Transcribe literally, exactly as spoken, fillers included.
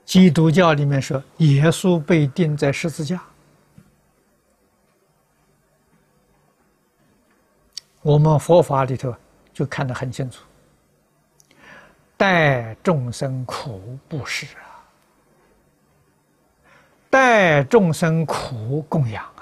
基督教里面说，耶稣被钉在十字架，我们佛法里头就看得很清楚，代众生苦布施啊，代众生苦供养。